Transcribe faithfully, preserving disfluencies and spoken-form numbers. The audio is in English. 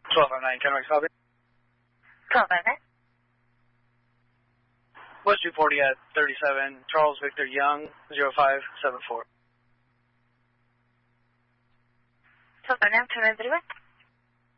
twelve oh nine, Kennewick, copy. twelve oh nine. West two forty at thirty-seven, Charles Victor Young, zero five seven four. twelve oh nine, turn on the direct.